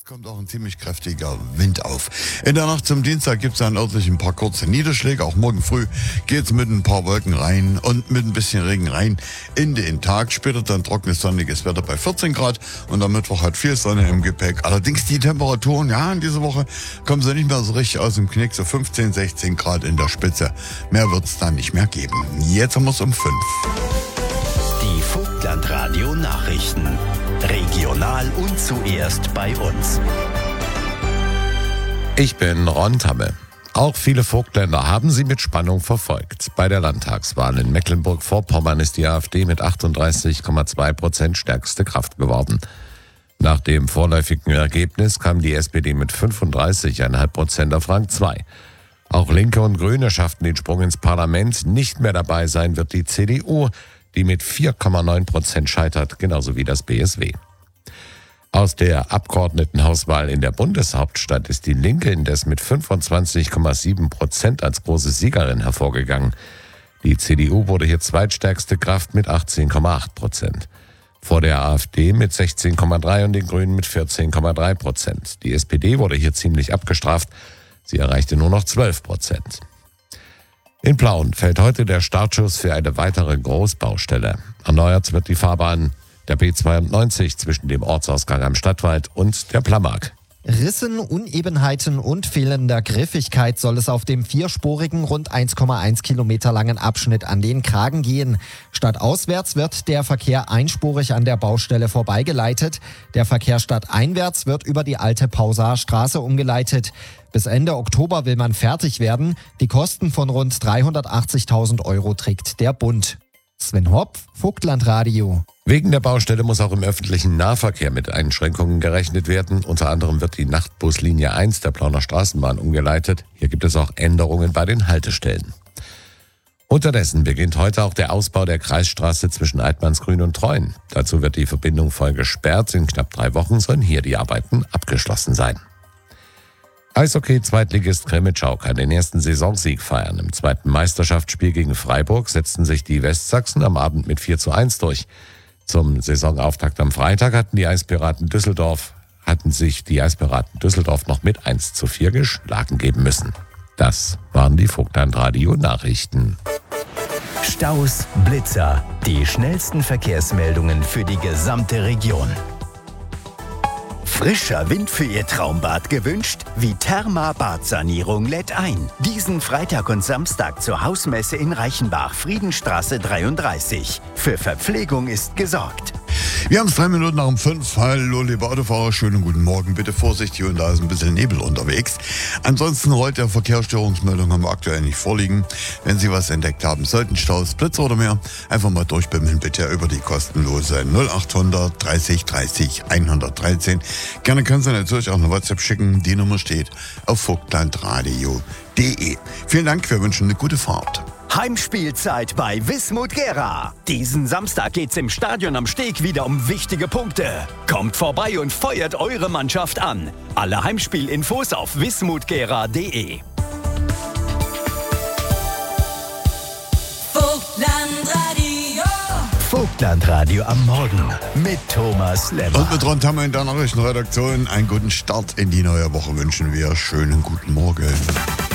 Kommt auch ein ziemlich kräftiger Wind auf. In der Nacht zum Dienstag gibt es dann örtlich ein paar kurze Niederschläge. Auch morgen früh geht es mit ein paar Wolken rein und mit ein bisschen Regen rein in den Tag. Später dann trockenes, sonniges Wetter bei 14 Grad und am Mittwoch hat viel Sonne im Gepäck. Allerdings die Temperaturen, ja, in dieser Woche kommen sie nicht mehr so richtig aus dem Knick. So 15, 16 Grad in der Spitze. Mehr wird es dann nicht mehr geben. Jetzt haben wir es um 5. Die Vogtlandradio Nachrichten. Regional und zuerst bei uns. Ich bin Ron Tamme. Auch viele Vogtländer haben sie mit Spannung verfolgt. Bei der Landtagswahl in Mecklenburg-Vorpommern ist die AfD mit 38,2% stärkste Kraft geworden. Nach dem vorläufigen Ergebnis kam die SPD mit 35,5% auf Rang 2. Auch Linke und Grüne schafften den Sprung ins Parlament. Nicht mehr dabei sein wird die CDU, die mit 4,9% scheitert, genauso wie das BSW. Aus der Abgeordnetenhauswahl in der Bundeshauptstadt ist die Linke indes mit 25,7% als große Siegerin hervorgegangen. Die CDU wurde hier zweitstärkste Kraft mit 18,8%. Vor der AfD mit 16,3% und den Grünen mit 14,3%. Die SPD wurde hier ziemlich abgestraft. Sie erreichte nur noch 12%. In Plauen fällt heute der Startschuss für eine weitere Großbaustelle. Erneuert wird die Fahrbahn der B92 zwischen dem Ortsausgang am Stadtwald und der Plammark. Rissen, Unebenheiten und fehlender Griffigkeit soll es auf dem vierspurigen, rund 1,1 Kilometer langen Abschnitt an den Kragen gehen. Stadtauswärts wird der Verkehr einspurig an der Baustelle vorbeigeleitet. Der Verkehr stadteinwärts wird über die alte Pausarstraße umgeleitet. Bis Ende Oktober will man fertig werden. Die Kosten von rund 380.000 € trägt der Bund. Sven Hopf, Vogtlandradio. Wegen der Baustelle muss auch im öffentlichen Nahverkehr mit Einschränkungen gerechnet werden. Unter anderem wird die Nachtbuslinie 1 der Plauner Straßenbahn umgeleitet. Hier gibt es auch Änderungen bei den Haltestellen. Unterdessen beginnt heute auch der Ausbau der Kreisstraße zwischen Eitmannsgrün und Treuen. Dazu wird die Verbindung voll gesperrt. In knapp 3 Wochen sollen hier die Arbeiten abgeschlossen sein. Eishockey-Zweitligist Crimmitschau kann den ersten Saisonsieg feiern. Im zweiten Meisterschaftsspiel gegen Freiburg setzten sich die Westsachsen am Abend mit 4:1 durch. Zum Saisonauftakt am Freitag hatten sich die Eispiraten Düsseldorf noch mit 1:4 geschlagen geben müssen. Das waren die Vogtlandradio Nachrichten. Staus, Blitzer, die schnellsten Verkehrsmeldungen für die gesamte Region. Frischer Wind für Ihr Traumbad gewünscht? Viterma Badsanierung lädt ein. Diesen Freitag und Samstag zur Hausmesse in Reichenbach, Friedenstraße 33. Für Verpflegung ist gesorgt. Wir haben es 3 Minuten nach 5. Hallo, liebe Autofahrer, schönen guten Morgen. Bitte Vorsicht, hier und da ist ein bisschen Nebel unterwegs. Ansonsten heute Verkehrsstörungsmeldung haben wir aktuell nicht vorliegen. Wenn Sie was entdeckt haben sollten, Staus, Blitzer oder mehr, einfach mal durchbimmeln bitte über die kostenlose 0800 30 30 113. Gerne können Sie natürlich auch eine WhatsApp schicken. Die Nummer steht auf vogtlandradio.de. Vielen Dank, wir wünschen eine gute Fahrt. Heimspielzeit bei Wismut Gera. Diesen Samstag geht's im Stadion am Steg wieder um wichtige Punkte. Kommt vorbei und feuert eure Mannschaft an. Alle Heimspielinfos auf wismutgera.de. Vogtlandradio am Morgen mit Thomas Lemmer. Und mit Ron Tamme in der Nachrichtenredaktion einen guten Start in die neue Woche wünschen wir. Schönen guten Morgen.